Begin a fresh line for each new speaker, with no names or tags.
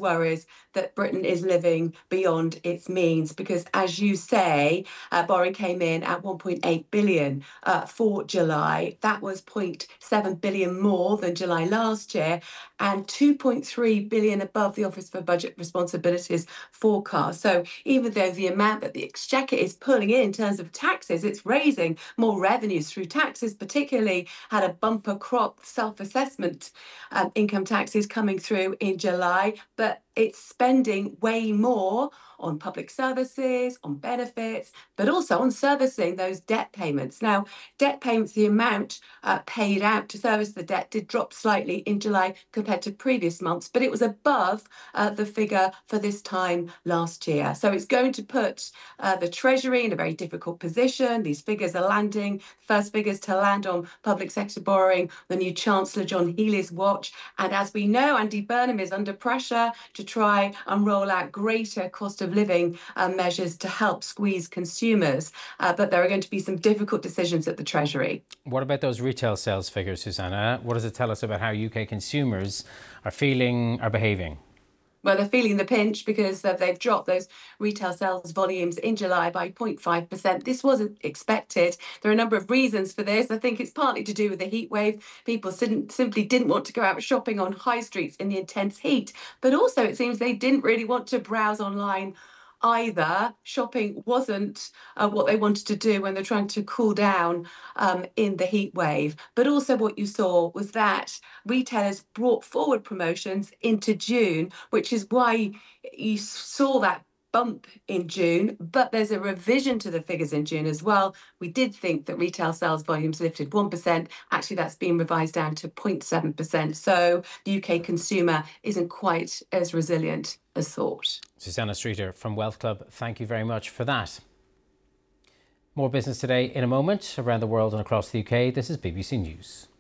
worries that Britain is living beyond its means because, as you say, borrowing came in at 1.8 billion for July. That was 0.7 billion more than July last year and 2.3 billion above the Office for Budget Responsibility's forecast. So even though the amount that the Exchequer is pulling in terms of taxes, it's raising more revenues through taxes, particularly had a bumper crop self-assessment income taxes coming through in July, but it's spending way more on public services, on benefits, but also on servicing those debt payments. Now, debt payments, the amount paid out to service the debt did drop slightly in July compared to previous months, but it was above the figure for this time last year. So it's going to put the Treasury in a very difficult position. These figures are landing, first figures to land on public sector borrowing, the new Chancellor John Healey's watch. And as we know, Andy Burnham is under pressure to try and roll out greater cost of living measures to help squeeze consumers. But there are going to be some difficult decisions at the Treasury.
What about those retail sales figures, Susanna? What does it tell us about how UK consumers are behaving?
Well, they're feeling the pinch because they've dropped those retail sales volumes in July by 0.5%. This wasn't expected. There are a number of reasons for this. I think it's partly to do with the heat wave. People simply didn't want to go out shopping on high streets in the intense heat. But also, it seems they didn't really want to browse online either. Shopping wasn't what they wanted to do when they're trying to cool down in the heat wave. But also what you saw was that retailers brought forward promotions into June, which is why you saw that bump in June, but there's a revision to the figures in June as well. We did think that retail sales volumes lifted 1%. Actually, that's been revised down to 0.7%. So the UK consumer isn't quite as resilient as thought.
Susanna Streeter from Wealth Club, thank you very much for that. More business today in a moment around the world and across the UK. This is BBC News.